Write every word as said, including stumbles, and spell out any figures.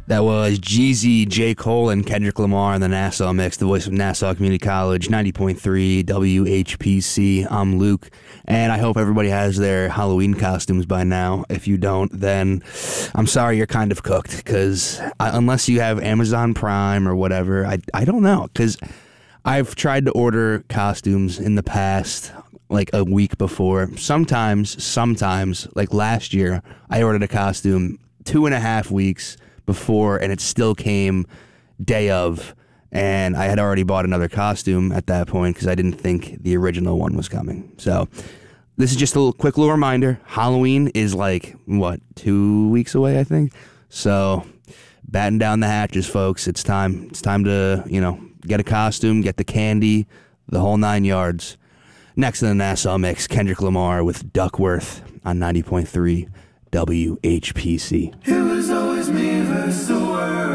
That was Jeezy, J. Cole, and Kendrick Lamar in the Nassau Mix, the voice of Nassau Community College, ninety point three W H P C. I'm Luke, and I hope everybody has their Halloween costumes by now. If you don't, then I'm sorry, you're kind of cooked, because unless you have Amazon Prime or whatever, I, I don't know, because I've tried to order costumes in the past, like a week before. Sometimes, sometimes, like last year, I ordered a costume two and a half weeks before, and it still came day of, and I had already bought another costume at that point because I didn't think the original one was coming. So this is just a little quick little reminder. Halloween is like, what, two weeks away, I think? So batten down the hatches, folks. It's time. It's time to, you know, get a costume, get the candy, the whole nine yards. Next in the Nassau Mix, Kendrick Lamar with Duckworth on ninety point three W H P C. It was always me versus the world.